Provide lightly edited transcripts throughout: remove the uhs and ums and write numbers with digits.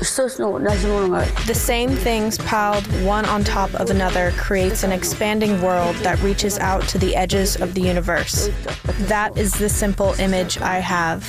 The same things piled one on top of another creates an expanding world that reaches out to the edges of the universe. That is the simple image I have.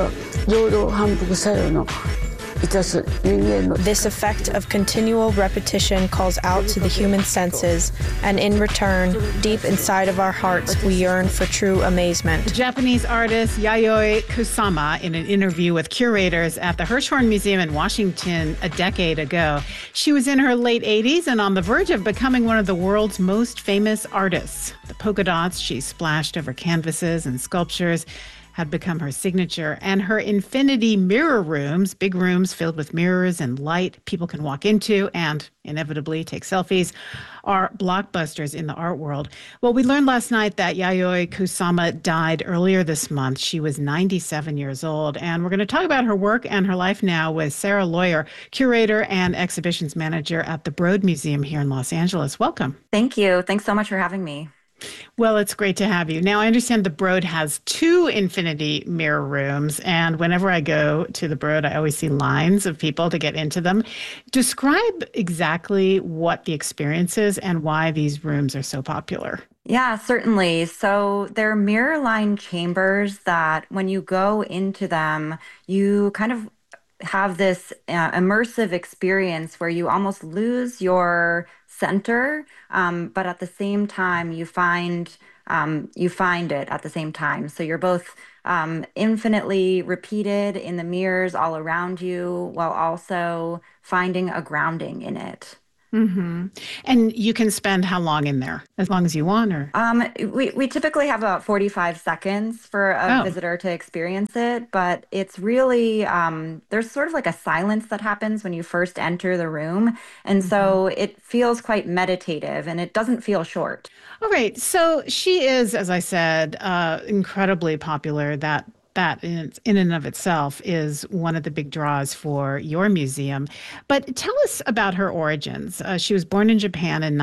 This effect of continual repetition calls out to the human senses, and in return, deep inside of our hearts, we yearn for true amazement. The Japanese artist Yayoi Kusama, in an interview with curators at the Hirshhorn Museum in Washington a decade ago, she was in her late 80s and on the verge of becoming one of the world's most famous artists. The polka dots she splashed over canvases and sculptures had become her signature, and her infinity mirror rooms, big rooms filled with mirrors and light people can walk into and inevitably take selfies, are blockbusters in the art world. Well, we learned last night that Yayoi Kusama died earlier this month. She was 97 years old, and we're going to talk about her work and her life now with Sarah Lawyer, curator and exhibitions manager at the Broad Museum here in Los Angeles. Welcome. Thank you. Thanks so much for having me. Well, it's great to have you. Now, I understand the Broad has 2 infinity mirror rooms, and whenever I go to the Broad, I always see lines of people to get into them. Describe exactly what the experience is and why these rooms are so popular. Yeah, certainly. So they're mirror-lined chambers that when you go into them, you kind of have this immersive experience where you almost lose your center, but at the same time you find it at the same time. So you're both infinitely repeated in the mirrors all around you, while also finding a grounding in it. Mm-hmm. And you can spend how long in there? As long as you want, or? We typically have about 45 seconds for a visitor to experience it, but it's really, there's sort of like a silence that happens when you first enter the room. And so it feels quite meditative, and it doesn't feel short. All right. So she is, as I said, incredibly popular. That in and of itself is one of the big draws for your museum. But tell us about her origins. She was born in Japan in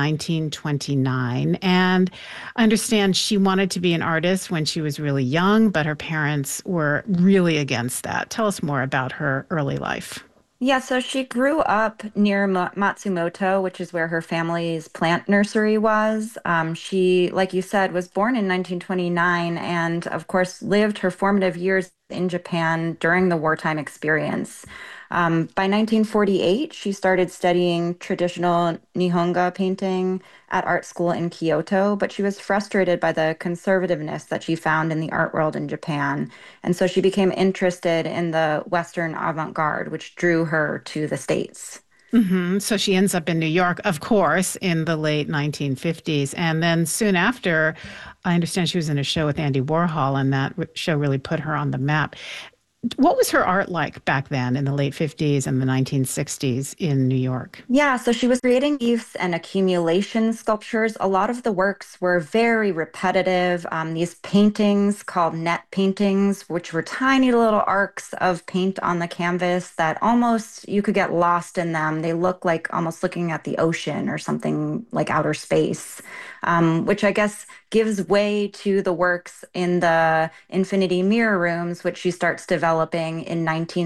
1929, and I understand she wanted to be an artist when she was really young, but her parents were really against that. Tell us more about her early life. Yeah, so she grew up near Matsumoto, which is where her family's plant nursery was. She, like you said, was born in 1929 and, of course, lived her formative years in Japan during the wartime experience. By 1948, she started studying traditional Nihonga painting at art school in Kyoto, but she was frustrated by the conservativeness that she found in the art world in Japan. And so she became interested in the Western avant-garde, which drew her to the States. Mm-hmm. So she ends up in New York, of course, in the late 1950s. And then soon after, I understand she was in a show with Andy Warhol, and that show really put her on the map. What was her art like back then in the late 50s and the 1960s in New York? Yeah, so she was creating reliefs and accumulation sculptures. A lot of the works were very repetitive. These paintings called net paintings, which were tiny little arcs of paint on the canvas that almost you could get lost in them. They look like almost looking at the ocean or something like outer space, which I guess gives way to the works in the Infinity Mirror Rooms, which she starts developing in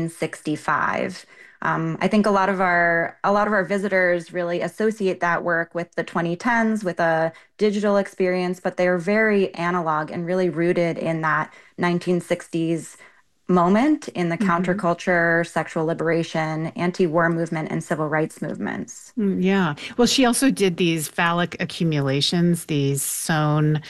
1965. I think a lot of our visitors really associate that work with the 2010s, with a digital experience, but they are very analog and really rooted in that 1960s moment in the counterculture, sexual liberation, anti-war movement, and civil rights movements. Yeah. Well, she also did these phallic accumulations, these sewn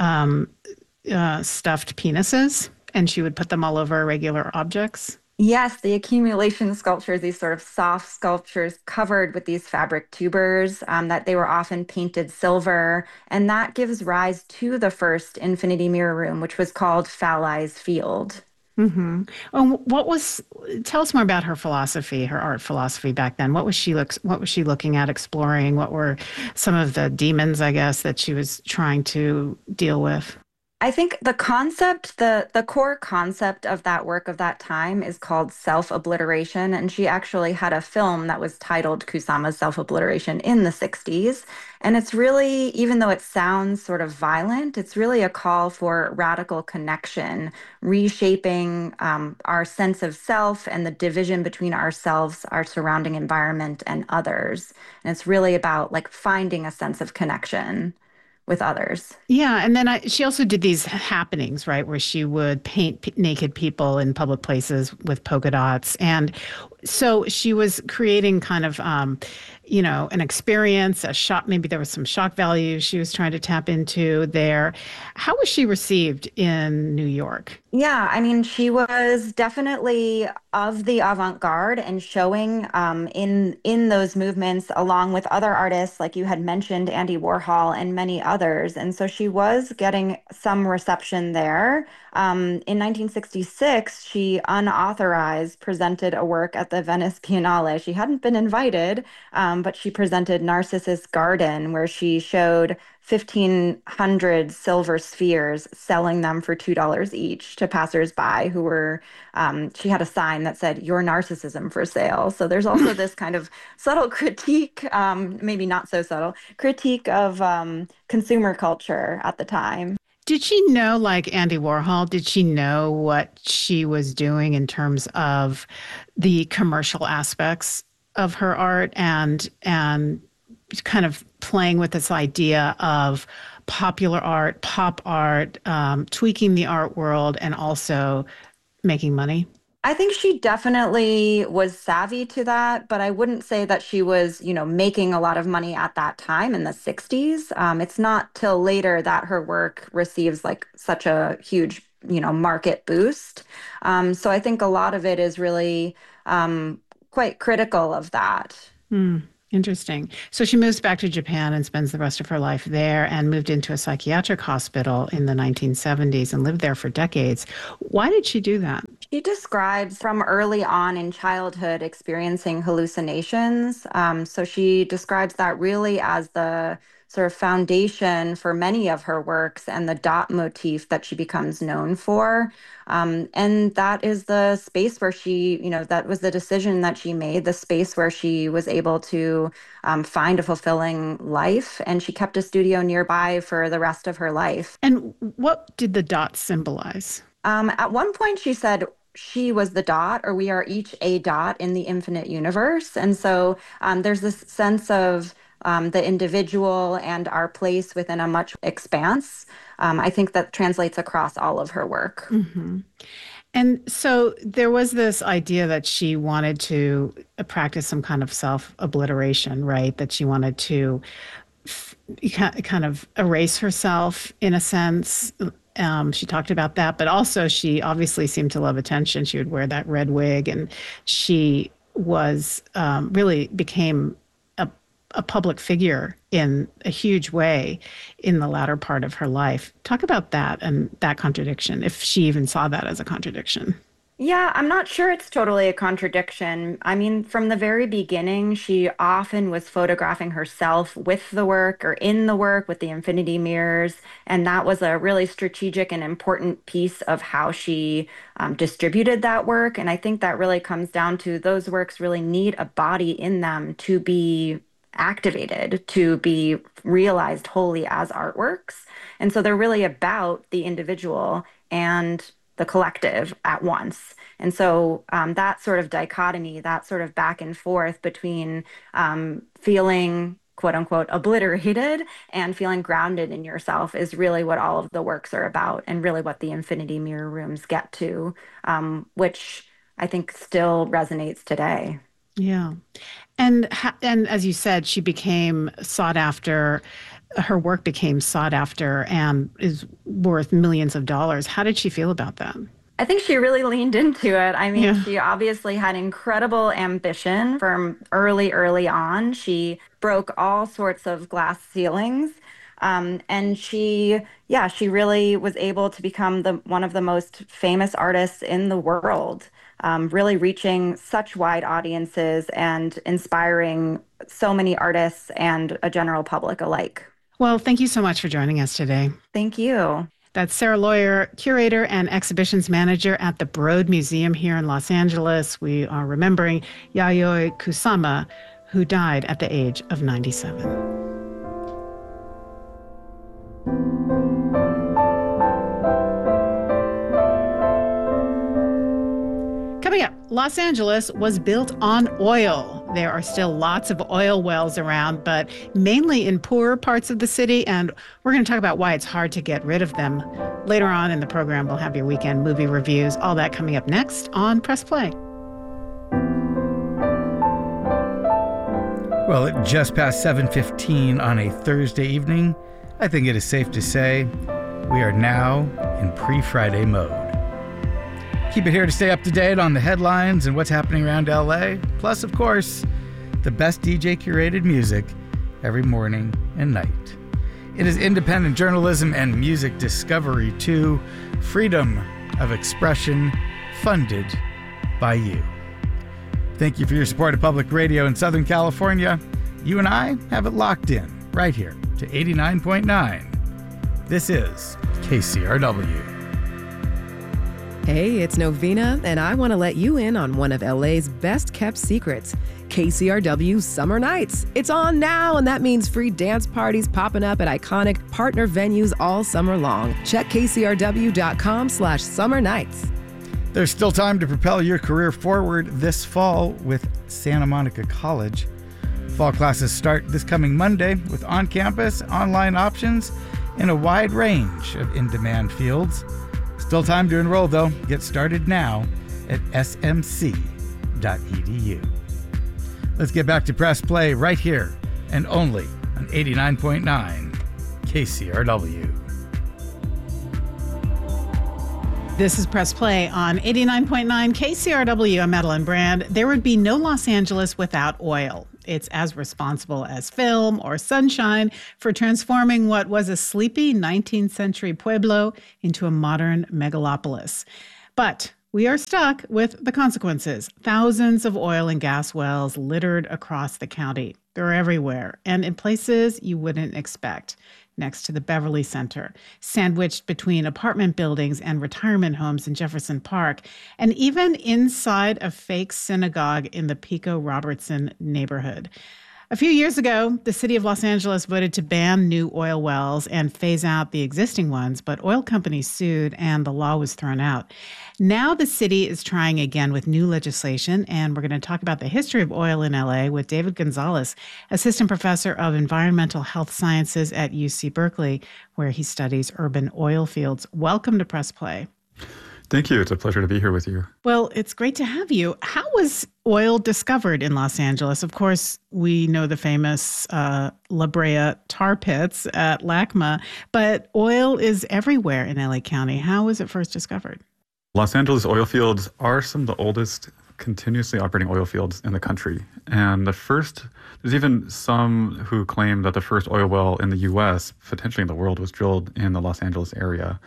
stuffed penises, and she would put them all over regular objects. Yes, the accumulation sculptures, these sort of soft sculptures covered with these fabric tubers, that they were often painted silver. And that gives rise to the first Infinity Mirror Room, which was called Fallai's Field. Mm-hmm. Tell us more about her philosophy, her art philosophy back then. What was she looking at, exploring? What were some of the demons, I guess, that she was trying to deal with? I think the core concept of that work of that time is called self-obliteration, and she actually had a film that was titled Kusama's Self-Obliteration in the 60s. And it's really, even though it sounds sort of violent, it's really a call for radical connection, reshaping our sense of self and the division between ourselves, our surrounding environment, and others. And it's really about like finding a sense of connection with others. Yeah, and then she also did these happenings, right, where she would paint naked people in public places with polka dots, and so she was creating kind of, an experience, a shock. Maybe there was some shock value she was trying to tap into there. How was she received in New York? Yeah, I mean, she was definitely of the avant-garde and showing in those movements along with other artists, like you had mentioned, Andy Warhol and many others. And so she was getting some reception there. In 1966, she unauthorized presented a work at the Venice Biennale. She hadn't been invited, but she presented Narcissus Garden, where she showed 1,500 silver spheres, selling them for $2 each to passersby who were, she had a sign that said, "Your narcissism for sale." So there's also this kind of subtle critique, maybe not so subtle, critique of consumer culture at the time. Did she know, like Andy Warhol, did she know what she was doing in terms of the commercial aspects of her art and kind of playing with this idea of popular art, pop art, tweaking the art world, and also making money? I think she definitely was savvy to that, but I wouldn't say that she was, making a lot of money at that time in the 60s. It's not till later that her work receives like such a huge, market boost. So I think a lot of it is really quite critical of that. Hmm. Interesting. So she moves back to Japan and spends the rest of her life there and moved into a psychiatric hospital in the 1970s and lived there for decades. Why did she do that? She describes from early on in childhood experiencing hallucinations. So she describes that really as the sort of foundation for many of her works and the dot motif that she becomes known for. And that is the space where that was the decision that she made, the space where she was able to find a fulfilling life. And she kept a studio nearby for the rest of her life. And what did the dots symbolize? At one point, she said she was the dot, or we are each a dot in the infinite universe. And so there's this sense of the individual and our place within a much expanse. I think that translates across all of her work. Hmm. And so there was this idea that she wanted to practice some kind of self obliteration, right? That she wanted to kind of erase herself in a sense. She talked about that, but also she obviously seemed to love attention. She would wear that red wig, and she was really became a public figure in a huge way in the latter part of her life. Talk about that and that contradiction, if she even saw that as a contradiction. Yeah, I'm not sure it's totally a contradiction. I mean, from the very beginning, she often was photographing herself with the work or in the work with the infinity mirrors. And that was a really strategic and important piece of how she distributed that work. And I think that really comes down to those works really need a body in them to be activated, to be realized wholly as artworks. And so they're really about the individual and the collective at once. And so that sort of dichotomy, that sort of back and forth between feeling quote unquote obliterated and feeling grounded in yourself is really what all of the works are about, and really what the Infinity Mirror rooms get to, which I think still resonates today. Yeah. And as you said, she became sought after. Her work became sought after and is worth millions of dollars. How did she feel about that? I think she really leaned into it. I mean, Yeah. she obviously had incredible ambition from early on. She broke all sorts of glass ceilings. And she really was able to become the one of the most famous artists in the world, really reaching such wide audiences and inspiring so many artists and a general public alike. Well, thank you so much for joining us today. Thank you. That's Sarah Lawyer, curator and exhibitions manager at the Broad Museum here in Los Angeles. We are remembering Yayoi Kusama, who died at the age of 97. Coming up, Los Angeles was built on oil. There are still lots of oil wells around, but mainly in poorer parts of the city, and we're going to talk about why it's hard to get rid of them. Later on in the program, we'll have your weekend movie reviews, all that coming up next on Press Play. Well, at just past 7:15 on a Thursday evening, I think it is safe to say we are now in pre-Friday mode. Keep it here to stay up to date on the headlines and what's happening around LA. Plus, of course, the best DJ curated music every morning and night. It is independent journalism and music discovery too. Freedom of expression funded by you. Thank you for your support of public radio in Southern California. You and I have it locked in right here to 89.9. This is KCRW. Hey, it's Novena, and I want to let you in on one of LA's best-kept secrets, KCRW Summer Nights. It's on now, and that means free dance parties popping up at iconic partner venues all summer long. Check kcrw.com/summer nights. There's still time to propel your career forward this fall with Santa Monica College. Fall classes start this coming Monday with on-campus, online options in a wide range of in-demand fields. Still time to enroll, though. Get started now at smc.edu. Let's get back to Press Play right here and only on 89.9 KCRW. This is Press Play on 89.9 KCRW. I'm Madeline Brand. There would be no Los Angeles without oil. It's as responsible as film or sunshine for transforming what was a sleepy 19th century pueblo into a modern megalopolis. But we are stuck with the consequences. Thousands of oil and gas wells littered across the county. They're everywhere and in places you wouldn't expect. Next to the Beverly Center, sandwiched between apartment buildings and retirement homes in Jefferson Park, and even inside a fake synagogue in the Pico Robertson neighborhood. A few years ago, the city of Los Angeles voted to ban new oil wells and phase out the existing ones, but oil companies sued and the law was thrown out. Now the city is trying again with new legislation, and we're going to talk about the history of oil in LA with David Gonzalez, assistant professor of environmental health sciences at UC Berkeley, where he studies urban oil fields. Welcome to Press Play. Thank you. It's a pleasure to be here with you. Well, it's great to have you. How was oil discovered in Los Angeles? Of course, we know the famous La Brea tar pits at LACMA, but oil is everywhere in LA County. How was it first discovered? Los Angeles oil fields are some of the oldest continuously operating oil fields in the country. And there's even some who claim that the first oil well in the U.S., potentially in the world, was drilled in the Los Angeles area.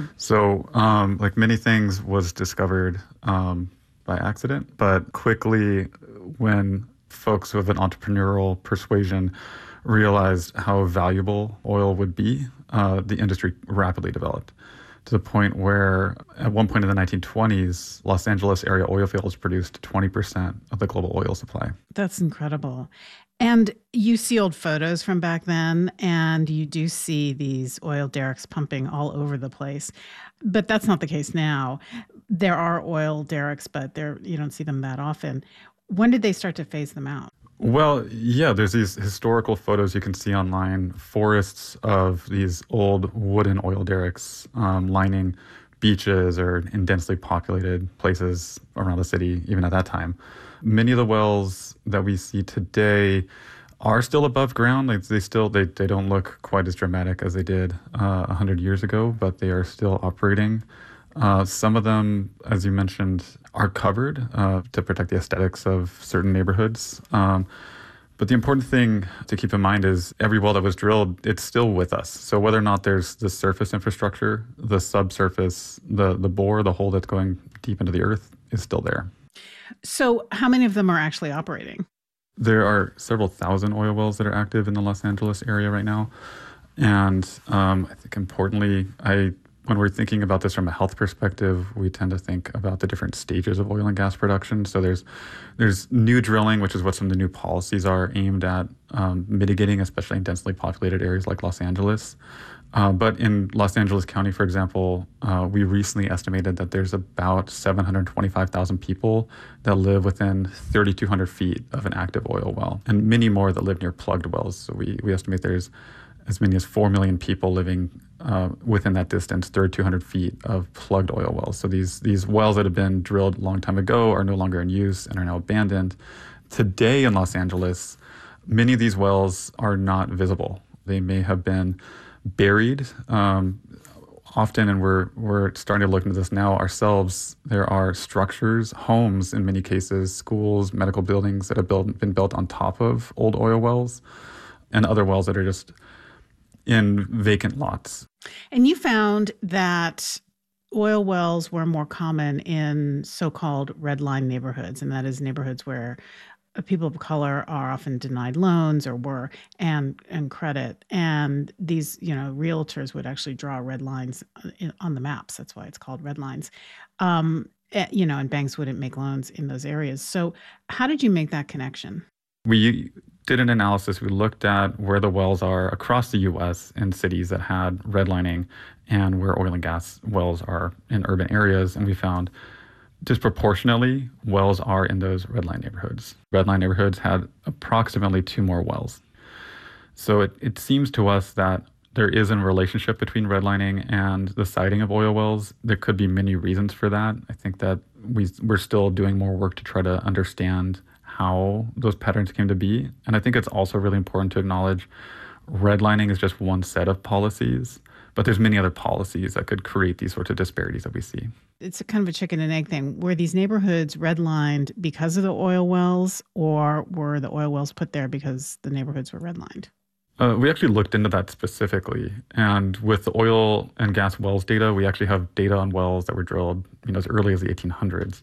So, like many things, was discovered by accident. But quickly, when folks with an entrepreneurial persuasion realized how valuable oil would be, the industry rapidly developed, to the point where at one point in the 1920s, Los Angeles area oil fields produced 20% of the global oil supply. That's incredible. And you see old photos from back then, and you do see these oil derricks pumping all over the place. But that's not the case now. There are oil derricks, but you don't see them that often. When did they start to phase them out? Well, yeah, there's these historical photos you can see online, forests of these old wooden oil derricks lining beaches or in densely populated places around the city, even at that time. Many of the wells that we see today are still above ground. They don't look quite as dramatic as they did 100 years ago, but they are still operating. Some of them, as you mentioned, are covered to protect the aesthetics of certain neighborhoods. But the important thing to keep in mind is every well that was drilled, it's still with us. So whether or not there's the surface infrastructure, the subsurface, the bore, the hole that's going deep into the earth is still there. So how many of them are actually operating? There are several thousand oil wells that are active in the Los Angeles area right now. And I think importantly, I When we're thinking about this from a health perspective, we tend to think about the different stages of oil and gas production. So there's new drilling, which is what some of the new policies are aimed at mitigating, especially in densely populated areas like Los Angeles. But in Los Angeles County, for example, we recently estimated that there's about 725,000 people that live within 3,200 feet of an active oil well, and many more that live near plugged wells. So we estimate there's as many as 4 million people living within that distance, 3,200 feet of plugged oil wells. So these wells that have been drilled a long time ago are no longer in use and are now abandoned. Today in Los Angeles, many of these wells are not visible. They may have been buried often, and we're starting to look into this now ourselves. There are structures, homes in many cases, schools, medical buildings that have been built on top of old oil wells, and other wells that are just in vacant lots. And you found that oil wells were more common in so-called red line neighborhoods, and that is neighborhoods where people of color are often denied loans and credit. And these, realtors would actually draw red lines on the maps. That's why it's called red lines. And banks wouldn't make loans in those areas. So how did you make that connection? We did an analysis. We looked at where the wells are across the U.S. in cities that had redlining and where oil and gas wells are in urban areas. And we found disproportionately, wells are in those redline neighborhoods. Redline neighborhoods had approximately 2 more wells. So it seems to us that there is a relationship between redlining and the siting of oil wells. There could be many reasons for that. I think that we're still doing more work to try to understand how those patterns came to be. And I think it's also really important to acknowledge redlining is just one set of policies, but there's many other policies that could create these sorts of disparities that we see. It's a kind of a chicken and egg thing. Were these neighborhoods redlined because of the oil wells, or were the oil wells put there because the neighborhoods were redlined? We actually looked into that specifically. And with the oil and gas wells data, we actually have data on wells that were drilled as early as the 1800s.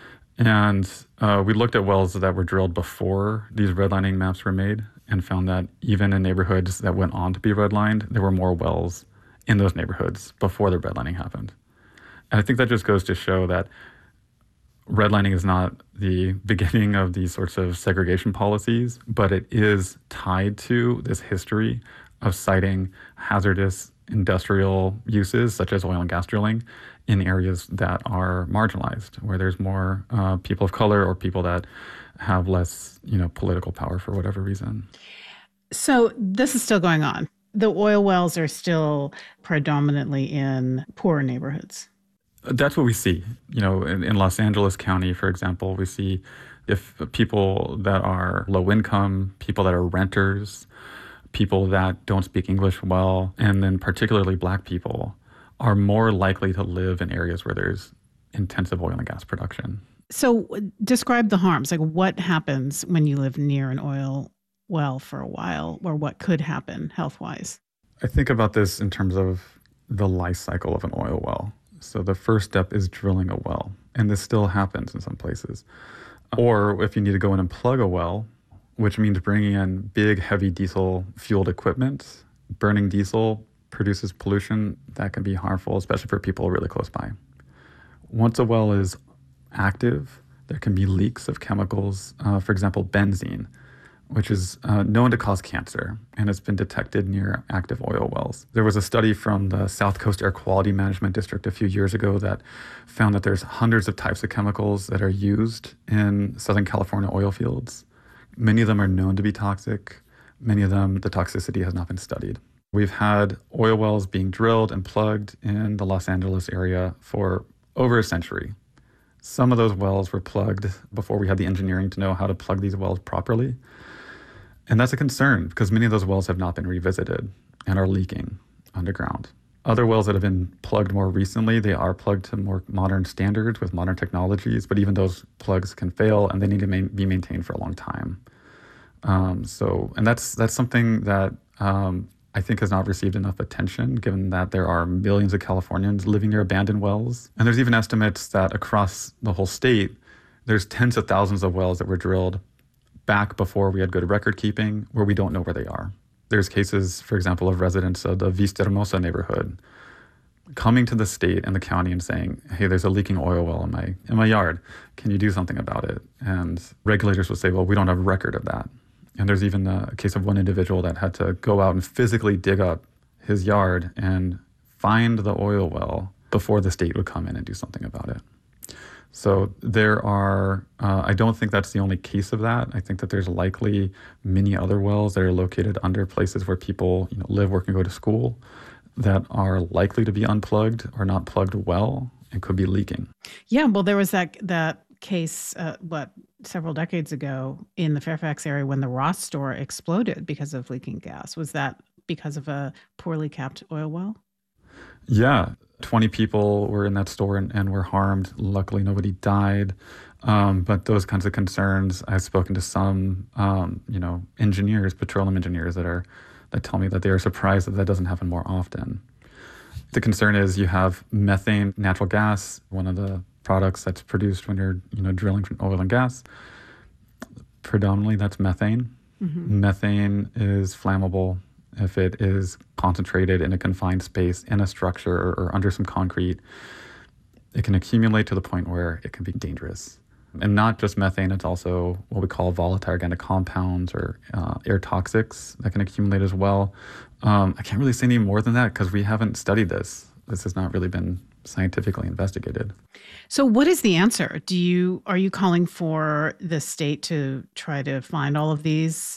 And we looked at wells that were drilled before these redlining maps were made and found that even in neighborhoods that went on to be redlined, there were more wells in those neighborhoods before the redlining happened. And I think that just goes to show that redlining is not the beginning of these sorts of segregation policies, but it is tied to this history of siting hazardous industrial uses, such as oil and gas drilling, in areas that are marginalized, where there's more people of color or people that have less, political power for whatever reason. So this is still going on. The oil wells are still predominantly in poorer neighborhoods. That's what we see. In Los Angeles County, for example, we see if people that are low income, people that are renters, people that don't speak English well, and then particularly Black people are more likely to live in areas where there's intensive oil and gas production. So describe the harms. Like, what happens when you live near an oil well for a while, or what could happen health-wise? I think about this in terms of the life cycle of an oil well. So the first step is drilling a well, and this still happens in some places. Or if you need to go in and plug a well, which means bringing in big, heavy diesel-fueled equipment. Burning diesel produces pollution that can be harmful, especially for people really close by. Once a well is active, there can be leaks of chemicals, for example, benzene, which is known to cause cancer, and it's been detected near active oil wells. There was a study from the South Coast Air Quality Management District a few years ago that found that there's hundreds of types of chemicals that are used in Southern California oil fields. Many of them are known to be toxic. Many of them, the toxicity has not been studied. We've had oil wells being drilled and plugged in the Los Angeles area for over a century. Some of those wells were plugged before we had the engineering to know how to plug these wells properly. And that's a concern because many of those wells have not been revisited and are leaking underground. Other wells that have been plugged more recently, they are plugged to more modern standards with modern technologies, but even those plugs can fail and they need to be maintained for a long time. And that's something that I think has not received enough attention, given that there are millions of Californians living near abandoned wells. And there's even estimates that across the whole state, there's tens of thousands of wells that were drilled back before we had good record keeping, where we don't know where they are. There's cases, for example, of residents of the Vista Hermosa neighborhood coming to the state and the county and saying, hey, there's a leaking oil well in my yard. Can you do something about it? And regulators will say, well, we don't have a record of that. And there's even a case of one individual that had to go out and physically dig up his yard and find the oil well before the state would come in and do something about it. So there are, I don't think that's the only case of that. I think that there's likely many other wells that are located under places where people live, work, and go to school that are likely to be unplugged or not plugged well and could be leaking. Yeah, well, there was that case, several decades ago in the Fairfax area when the Ross store exploded because of leaking gas. Was that because of a poorly capped oil well? Yeah, 20 people were in that store and were harmed. Luckily, nobody died. But those kinds of concerns, I've spoken to some, engineers, petroleum engineers that tell me that they are surprised that doesn't happen more often. The concern is you have methane, natural gas, one of the products that's produced when you're drilling for oil and gas. Predominantly, that's methane. Mm-hmm. Methane is flammable if it is concentrated in a confined space in a structure or under some concrete. It can accumulate to the point where it can be dangerous. And not just methane, it's also what we call volatile organic compounds or air toxics that can accumulate as well. I can't really say any more than that because we haven't studied this. This has not really been scientifically investigated. So what is the answer? Are you calling for the state to try to find all of these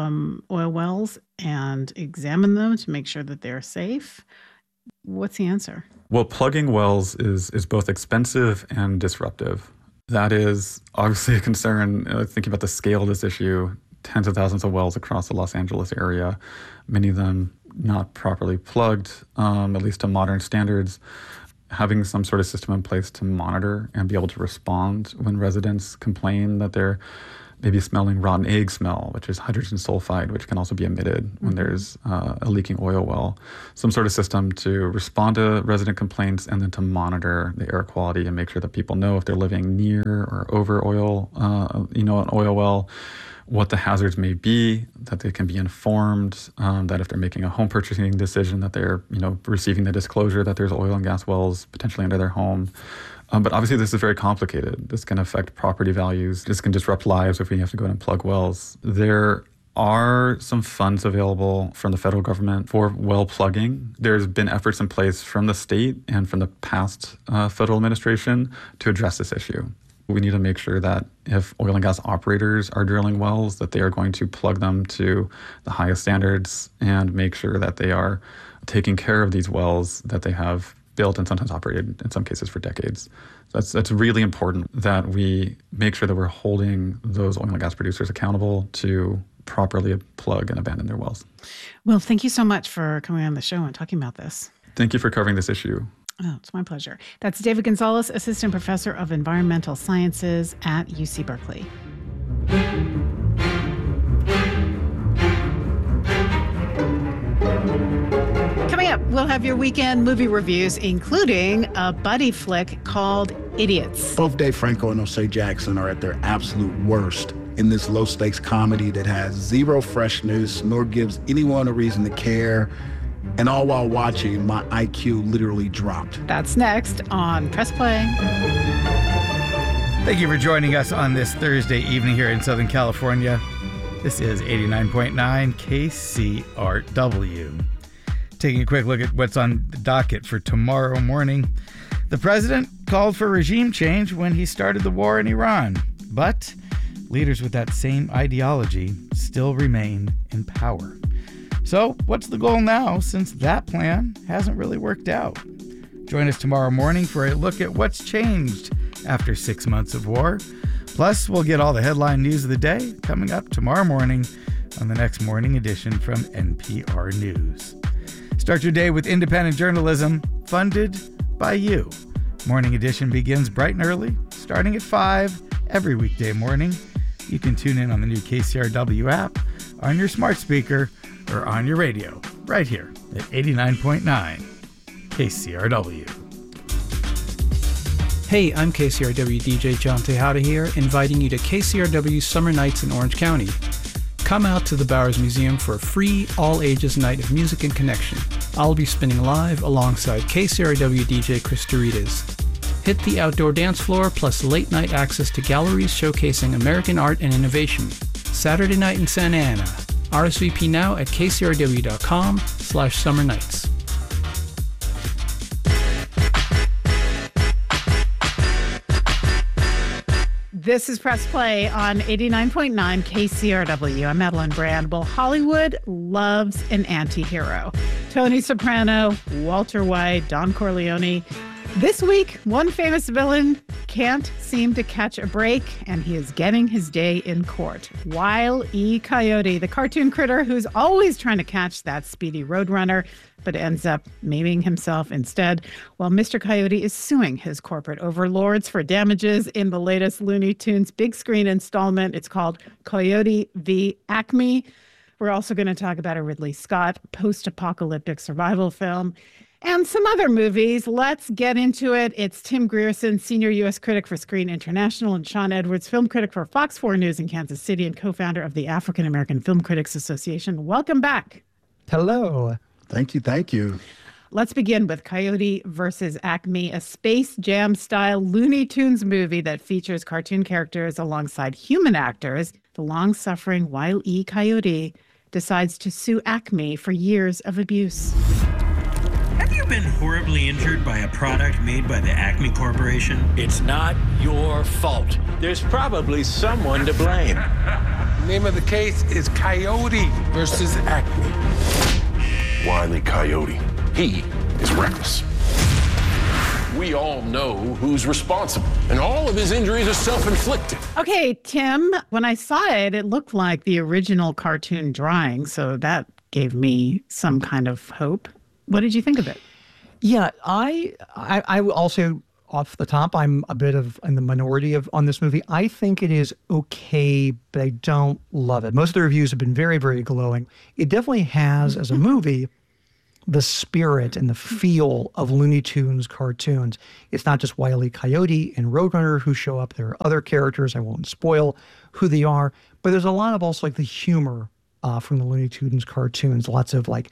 oil wells and examine them to make sure that they're safe? What's the answer? Well, plugging wells is both expensive and disruptive. That is obviously a concern. Thinking about the scale of this issue, tens of thousands of wells across the Los Angeles area, many of them not properly plugged, at least to modern standards. Having some sort of system in place to monitor and be able to respond when residents complain that they're maybe smelling rotten egg smell, which is hydrogen sulfide, which can also be emitted when there's a leaking oil well. Some sort of system to respond to resident complaints and then to monitor the air quality and make sure that people know if they're living near or over oil, an oil well, what the hazards may be, that they can be informed, that if they're making a home purchasing decision, that they're, receiving the disclosure that there's oil and gas wells potentially under their home. But obviously this is very complicated. This can affect property values. This can disrupt lives if we have to go in and plug wells. There are some funds available from the federal government for well plugging. There's been efforts in place from the state and from the past federal administration to address this issue. We need to make sure that if oil and gas operators are drilling wells, that they are going to plug them to the highest standards and make sure that they are taking care of these wells that they have built and sometimes operated in some cases for decades. So that's really important that we make sure that we're holding those oil and gas producers accountable to properly plug and abandon their wells. Well, thank you so much for coming on the show and talking about this. Thank you for covering this issue. Oh, it's my pleasure. That's David Gonzalez, Assistant Professor of Environmental Sciences at UC Berkeley. Coming up, we'll have your weekend movie reviews, including a buddy flick called Idiots. Both Dave Franco and O'Shea Jackson are at their absolute worst in this low-stakes comedy that has zero freshness nor gives anyone a reason to care. And all while watching, my IQ literally dropped. That's next on Press Play. Thank you for joining us on this Thursday evening here in Southern California. This is 89.9 KCRW. Taking a quick look at what's on the docket for tomorrow morning. The president called for regime change when he started the war in Iran, but leaders with that same ideology still remain in power. So what's the goal now, since that plan hasn't really worked out? Join us tomorrow morning for a look at what's changed after 6 months of war. Plus, we'll get all the headline news of the day coming up tomorrow morning on the next morning edition from NPR News. Start your day with independent journalism funded by you. Morning edition begins bright and early, starting at 5 every weekday morning. You can tune in on the new KCRW app, on your smart speaker, or on your radio, right here at 89.9 KCRW. Hey, I'm KCRW DJ John Tejada here, inviting you to KCRW Summer Nights in Orange County. Come out to the Bowers Museum for a free, all-ages night of music and connection. I'll be spinning live alongside KCRW DJ Chris Doritas. Hit the outdoor dance floor, plus late-night access to galleries showcasing American art and innovation. Saturday night in Santa Ana. RSVP now at kcrw.com/summer nights. This is Press Play on 89.9 KCRW. I'm Madeline Brand. Well, Hollywood loves an anti-hero. Tony Soprano, Walter White, Don Corleone. This week, one famous villain can't seem to catch a break, and he is getting his day in court. Wile E. Coyote, the cartoon critter who's always trying to catch that speedy roadrunner, but ends up maiming himself instead, while Mr. Coyote is suing his corporate overlords for damages in the latest Looney Tunes big screen installment. It's called Coyote v. Acme. We're also going to talk about a Ridley Scott post-apocalyptic survival film and some other movies. Let's get into it. It's Tim Grierson, senior U.S. critic for Screen International, and Sean Edwards, film critic for Fox 4 News in Kansas City and co-founder of the African American Film Critics Association. Welcome back. Hello. Thank you. Let's begin with Coyote versus Acme, a Space Jam-style Looney Tunes movie that features cartoon characters alongside human actors. The long-suffering Wile E. Coyote decides to sue Acme for years of abuse. Have you been horribly injured by a product made by the Acme Corporation? It's not your fault. There's probably someone to blame. The name of the case is Coyote versus Acme. Wile E. Coyote. He is reckless. We all know who's responsible, and all of his injuries are self-inflicted. Okay, Tim, when I saw it, it looked like the original cartoon drawing, so that gave me some kind of hope. What did you think of it? Yeah, I also, off the top, I'm a bit of in the minority on this movie. I think it is okay, but I don't love it. Most of the reviews have been very, very glowing. It definitely has, as a movie, the spirit and the feel of Looney Tunes cartoons. It's not just Wile E. Coyote and Roadrunner who show up. There are other characters. I won't spoil who they are, but there's a lot of also like the humor from the Looney Tunes cartoons. Lots of like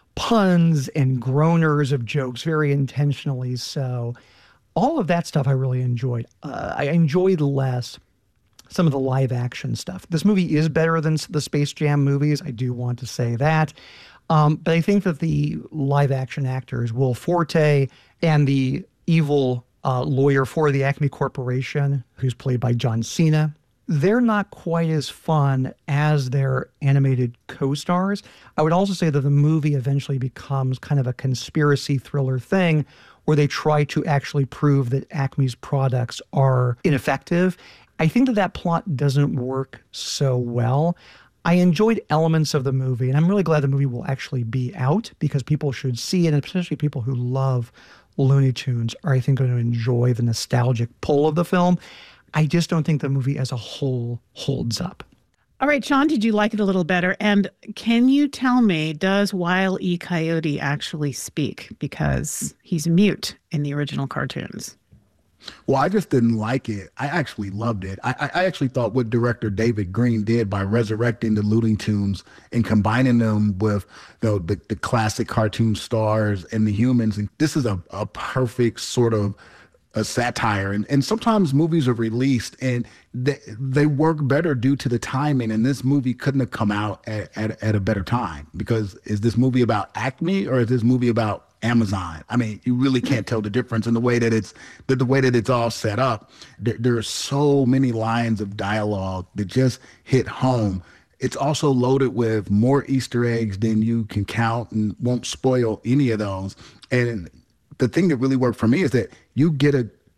puns and groaners of jokes, very intentionally so. All of that stuff I really enjoyed. I enjoyed less some of the live action stuff. This movie is better than the Space Jam movies. I do want to say that. But I think that the live action actors, Will Forte and the evil lawyer for the Acme Corporation, who's played by John Cena, they're not quite as fun as their animated co-stars. I would also say that the movie eventually becomes kind of a conspiracy thriller thing where they try to actually prove that Acme's products are ineffective. I think that plot doesn't work so well. I enjoyed elements of the movie, and I'm really glad the movie will actually be out because people should see it, and especially people who love Looney Tunes are, I think, going to enjoy the nostalgic pull of the film. I just don't think the movie as a whole holds up. All right, Sean, did you like it a little better? And can you tell me, does Wile E. Coyote actually speak? Because he's mute in the original cartoons. Well, I just didn't like it. I actually loved it. I actually thought what director David Green did by resurrecting the Looney Tunes and combining them with the classic cartoon stars and the humans. And this is a perfect sort of a satire. And sometimes movies are released and they work better due to the timing. And this movie couldn't have come out at a better time, because is this movie about Acme or is this movie about Amazon? I mean, you really can't tell the difference in the way that it's all set up. There are so many lines of dialogue that just hit home. It's also loaded with more Easter eggs than you can count, and won't spoil any of those. And the thing that really worked for me is that you get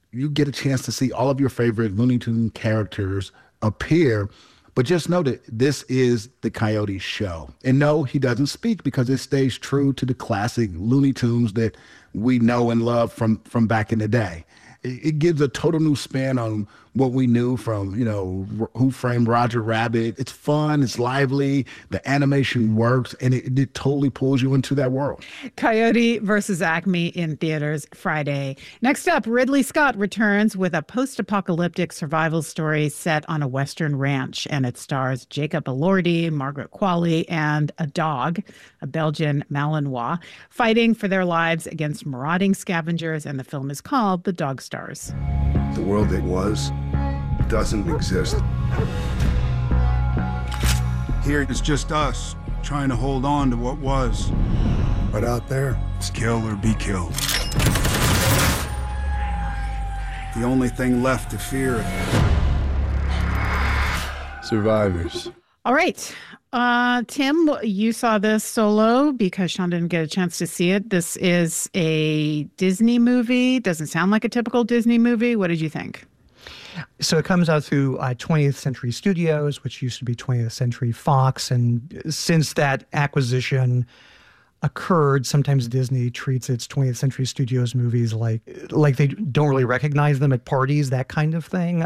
a chance to see all of your favorite Looney Tunes characters appear. But just know that this is the Coyote show. And no, he doesn't speak because it stays true to the classic Looney Tunes that we know and love from back in the day. It gives a total new spin on what we knew from, Who Framed Roger Rabbit. It's fun, it's lively, the animation works, and it totally pulls you into that world. Coyote versus Acme in theaters Friday. Next up, Ridley Scott returns with a post-apocalyptic survival story set on a Western ranch, and it stars Jacob Elordi, Margaret Qualley, and a dog, a Belgian Malinois, fighting for their lives against marauding scavengers, and the film is called The Dog Stars. The world that was doesn't exist. Here it's just us, trying to hold on to what was. But out there, it's kill or be killed. The only thing left to fear. Survivors. All right. Tim, you saw this solo because Sean didn't get a chance to see it. This is a Disney movie. Doesn't sound like a typical Disney movie. What did you think? So it comes out through 20th Century Studios, which used to be 20th Century Fox. And since that acquisition occurred, sometimes Disney treats its 20th Century Studios movies like they don't really recognize them at parties, that kind of thing.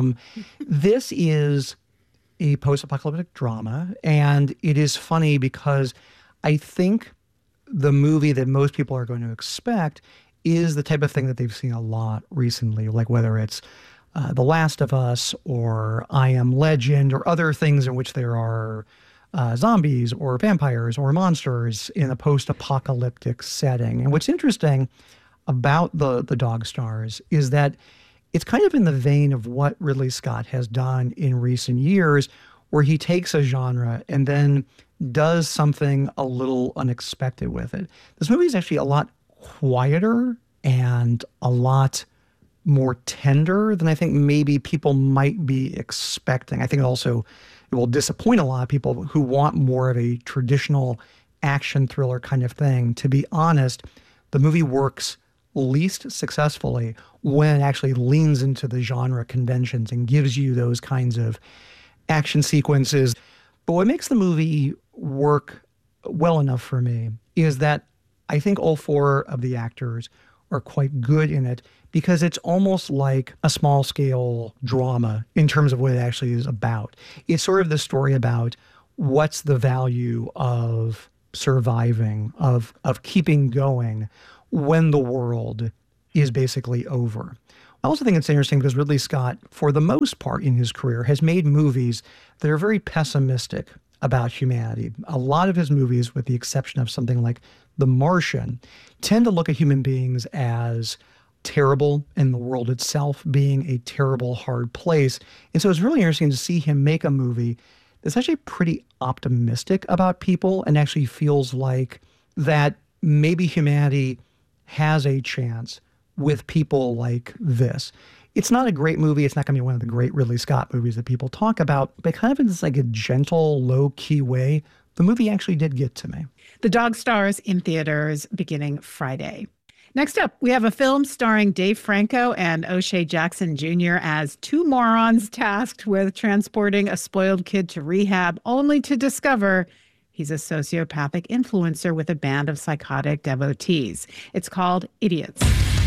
This is a post-apocalyptic drama, and it is funny because I think the movie that most people are going to expect is the type of thing that they've seen a lot recently, like whether it's The Last of Us or I Am Legend or other things in which there are zombies or vampires or monsters in a post-apocalyptic setting. And what's interesting about the Dog Stars is that it's kind of in the vein of what Ridley Scott has done in recent years, where he takes a genre and then does something a little unexpected with it. This movie is actually a lot quieter and a lot more tender than I think maybe people might be expecting. I think also it will disappoint a lot of people who want more of a traditional action thriller kind of thing. To be honest, the movie works least successfully when it actually leans into the genre conventions and gives you those kinds of action sequences. But what makes the movie work well enough for me is that I think all four of the actors are quite good in it, because it's almost like a small scale drama in terms of what it actually is about. It's sort of the story about what's the value of surviving, of keeping going when the world is basically over. I also think it's interesting because Ridley Scott, for the most part in his career, has made movies that are very pessimistic about humanity. A lot of his movies, with the exception of something like The Martian, tend to look at human beings as terrible and the world itself being a terrible, hard place. And so it's really interesting to see him make a movie that's actually pretty optimistic about people and actually feels like that maybe humanity has a chance with people like this. It's not a great movie. It's not going to be one of the great Ridley Scott movies that people talk about, but kind of in this like a gentle, low-key way, the movie actually did get to me. The Dog Stars in theaters beginning Friday. Next up, we have a film starring Dave Franco and O'Shea Jackson Jr. as two morons tasked with transporting a spoiled kid to rehab, only to discover he's a sociopathic influencer with a band of psychotic devotees. It's called Idiots.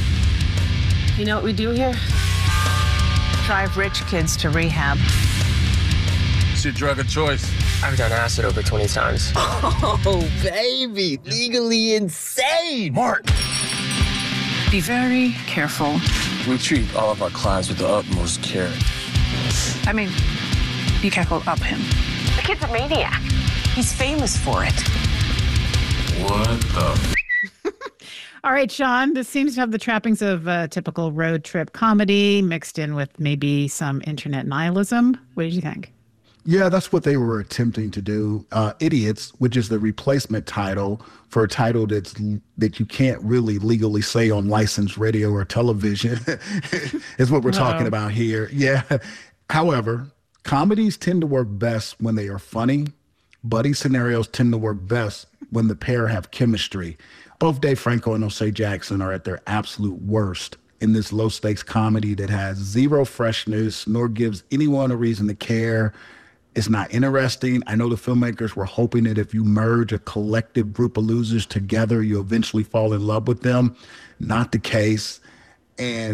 You know what we do here? Drive rich kids to rehab. It's your drug of choice. I've done acid over 20 times. Oh, baby, legally insane. Mark. Be very careful. We treat all of our clients with the utmost care. I mean, be careful of him. The kid's a maniac. He's famous for it. What the? All right, Sean, this seems to have the trappings of a typical road trip comedy mixed in with maybe some internet nihilism. What did you think? Yeah, that's what they were attempting to do. Idiots, which is the replacement title for a title that you can't really legally say on licensed radio or television, is what we're talking about here. Yeah. However, comedies tend to work best when they are funny. Buddy scenarios tend to work best when the pair have chemistry. Both Dave Franco and O'Shea Jackson are at their absolute worst in this low-stakes comedy that has zero freshness nor gives anyone a reason to care. It's not interesting. I know the filmmakers were hoping that if you merge a collective group of losers together, you'll eventually fall in love with them. Not the case. And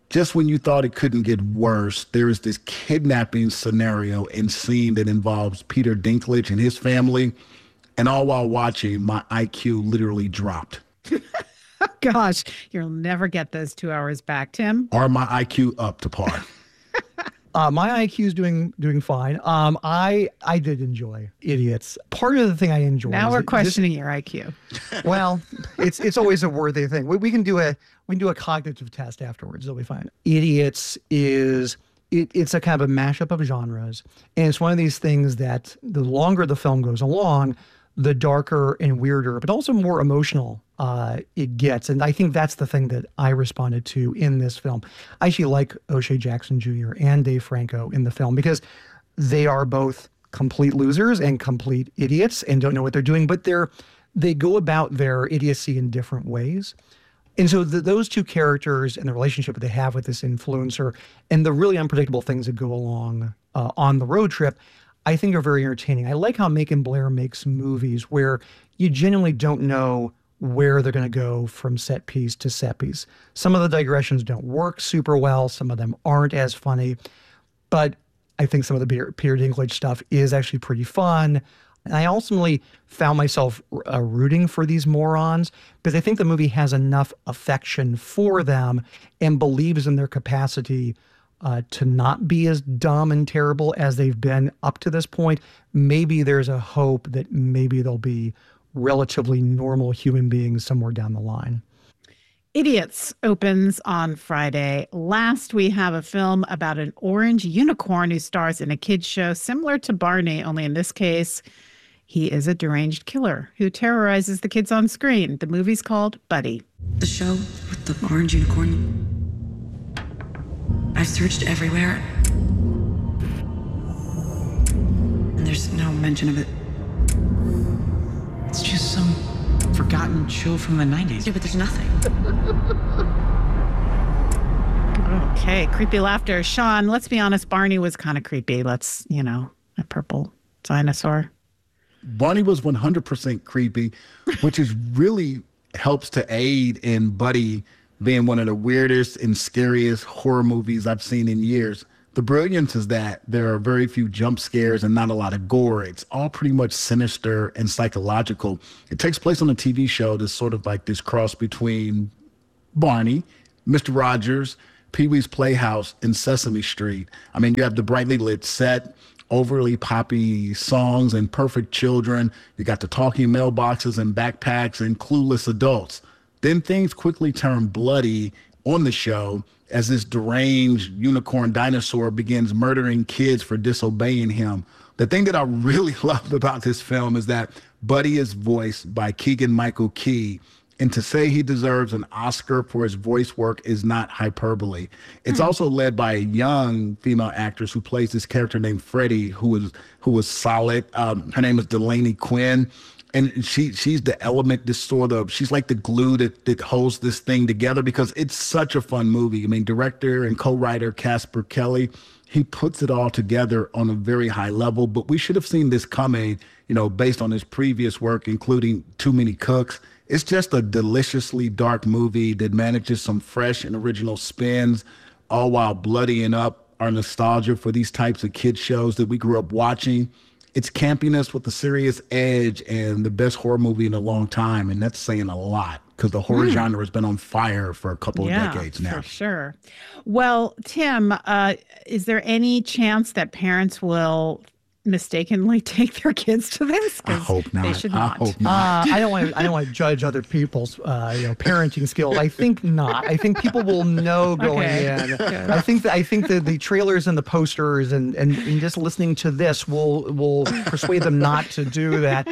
just when you thought it couldn't get worse, there is this kidnapping scenario and scene that involves Peter Dinklage and his family. And all while watching, my IQ literally dropped. Gosh, you'll never get those 2 hours back, Tim. Are my IQ up to par? My IQ is doing fine. I did enjoy Idiots. Part of the thing I enjoy. Now we're questioning your IQ. Well, it's always a worthy thing. We can do a cognitive test afterwards. It'll be fine. Idiots is it's a kind of a mashup of genres, and it's one of these things that the longer the film goes along, the darker and weirder, but also more emotional it gets. And I think that's the thing that I responded to in this film. I actually like O'Shea Jackson Jr. and Dave Franco in the film because they are both complete losers and complete idiots and don't know what they're doing, but they go about their idiocy in different ways. And so those two characters and the relationship that they have with this influencer and the really unpredictable things that go along on the road trip, I think are very entertaining. I like how Macon Blair makes movies where you genuinely don't know where they're going to go from set piece to set piece. Some of the digressions don't work super well. Some of them aren't as funny. But I think some of the Peter Dinklage stuff is actually pretty fun. And I ultimately found myself rooting for these morons because I think the movie has enough affection for them and believes in their capacity to not be as dumb and terrible as they've been up to this point. Maybe there's a hope that maybe they'll be relatively normal human beings somewhere down the line. Idiots opens on Friday. Last, we have a film about an orange unicorn who stars in a kids show similar to Barney, only in this case, he is a deranged killer who terrorizes the kids on screen. The movie's called Buddy. The show with the orange unicorn. I've searched everywhere, and there's no mention of it. It's just some forgotten show from the 90s. Yeah, but there's nothing. Okay, creepy laughter. Sean, let's be honest, Barney was kind of creepy. A purple dinosaur. Barney was 100% creepy, which is really helps to aid in Buddy being one of the weirdest and scariest horror movies I've seen in years. The brilliance is that there are very few jump scares and not a lot of gore. It's all pretty much sinister and psychological. It takes place on a TV show that's sort of like this cross between Barney, Mr. Rogers, Pee-wee's Playhouse, and Sesame Street. I mean, you have the brightly lit set, overly poppy songs and perfect children. You got the talking mailboxes and backpacks and clueless adults. Then things quickly turn bloody on the show as this deranged unicorn dinosaur begins murdering kids for disobeying him. The thing that I really loved about this film is that Buddy is voiced by Keegan-Michael Key, and to say he deserves an Oscar for his voice work is not hyperbole. It's also led by a young female actress who plays this character named Freddie, who was solid. Her name is Delaney Quinn. And she's the element, she's like the glue that holds this thing together because it's such a fun movie. I mean, director and co-writer Casper Kelly, he puts it all together on a very high level, but we should have seen this coming, based on his previous work, including Too Many Cooks. It's just a deliciously dark movie that manages some fresh and original spins, all while bloodying up our nostalgia for these types of kid shows that we grew up watching. It's campiness with a serious edge and the best horror movie in a long time. And that's saying a lot because the horror genre has been on fire for a couple of decades now. For sure. Well, Tim, is there any chance that parents will mistakenly take their kids to this? I hope not. They should not. I hope not. I don't want to judge other people's parenting skills. I think not. I think people will know going in. Good. I think that the trailers and the posters and just listening to this will persuade them not to do that.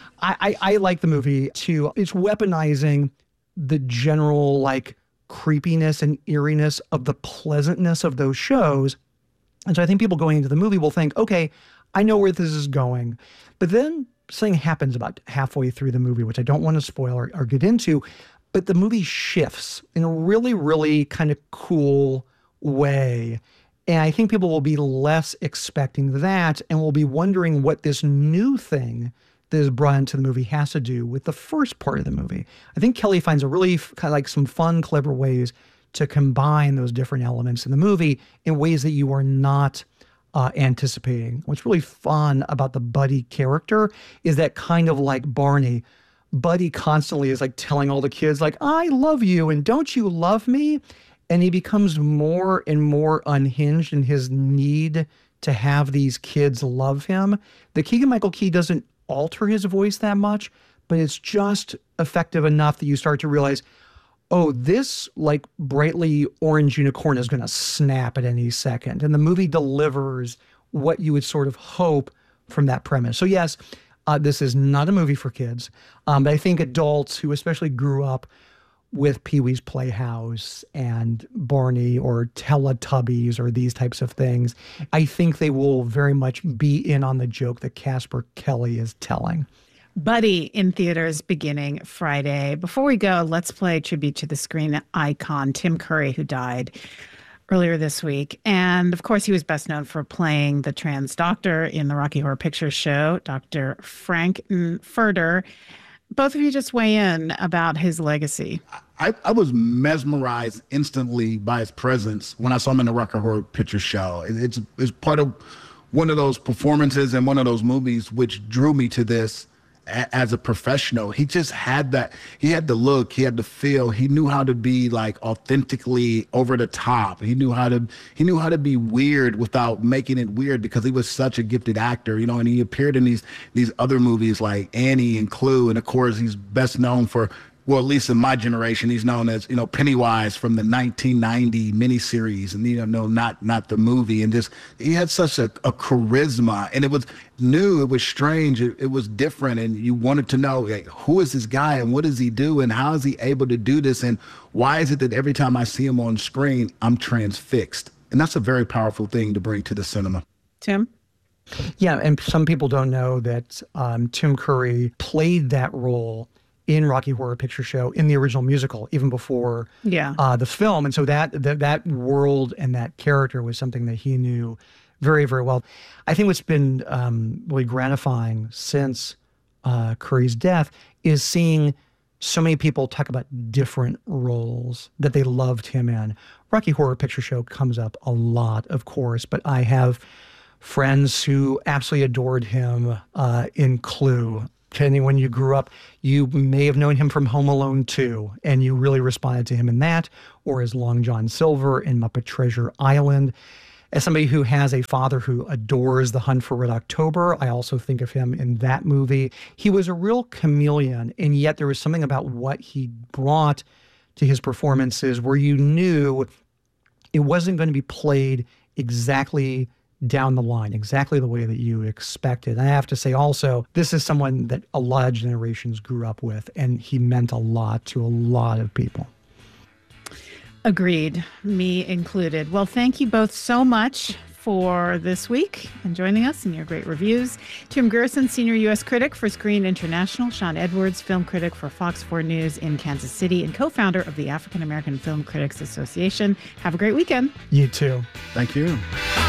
I like the movie too. It's weaponizing the general creepiness and eeriness of the pleasantness of those shows. And so I think people going into the movie will think, okay, I know where this is going. But then something happens about halfway through the movie, which I don't want to spoil or get into, but the movie shifts in a really, really kind of cool way. And I think people will be less expecting that and will be wondering what this new thing that is brought into the movie has to do with the first part of the movie. I think Kelly finds a really kind of some fun, clever ways to combine those different elements in the movie in ways that you are not anticipating. What's really fun about the Buddy character is that, kind of like Barney, Buddy constantly is like telling all the kids, like, I love you and don't you love me? And he becomes more and more unhinged in his need to have these kids love him. The Keegan-Michael Key doesn't alter his voice that much, but it's just effective enough that you start to realize, oh, this like brightly orange unicorn is going to snap at any second. And the movie delivers what you would sort of hope from that premise. So yes, this is not a movie for kids, but I think adults who especially grew up with Pee-wee's Playhouse and Barney or Teletubbies or these types of things, I think they will very much be in on the joke that Casper Kelly is telling. Buddy in theaters beginning Friday. Before we go, let's play tribute to the screen icon Tim Curry, who died earlier this week. And of course, he was best known for playing the trans doctor in the Rocky Horror Picture Show, Dr. Frank-N-Furter. Both of you just weigh in about his legacy. I was mesmerized instantly by his presence when I saw him in the Rocky Horror Picture Show. It's part of one of those performances and one of those movies which drew me to this as a professional. He just had that. He had the look, he had the feel. He knew how to be like authentically over the top. He knew how to be weird without making it weird, because he was such a gifted actor, you know, and he appeared in these other movies like Annie and Clue. And of course, he's best known for, well, at least in my generation, he's known as, you know, Pennywise from the 1990 miniseries, and, you know, not the movie. And just, he had such a charisma, and it was new, it was strange, it was different, and you wanted to know, like, who is this guy and what does he do and how is he able to do this, and why is it that every time I see him on screen, I'm transfixed? And that's a very powerful thing to bring to the cinema. Tim? Yeah, and some people don't know that Tim Curry played that role in Rocky Horror Picture Show in the original musical, even before the film. And so that world and that character was something that he knew very, very well. I think what's been really gratifying since Curry's death is seeing so many people talk about different roles that they loved him in. Rocky Horror Picture Show comes up a lot, of course, but I have friends who absolutely adored him in Clue. Kenny, when you grew up, you may have known him from Home Alone 2, and you really responded to him in that, or as Long John Silver in Muppet Treasure Island. As somebody who has a father who adores The Hunt for Red October, I also think of him in that movie. He was a real chameleon, and yet there was something about what he brought to his performances where you knew it wasn't going to be played exactly down the line, exactly the way that you expected. And I have to say also, this is someone that a lot of generations grew up with, and he meant a lot to a lot of people. Agreed, me included. Well, thank you both so much for this week and joining us in your great reviews. Tim Gerson, Senior U.S. Critic for Screen International. Sean Edwards, Film Critic for Fox 4 News in Kansas City and co-founder of the African American Film Critics Association. Have a great weekend. You too. Thank you.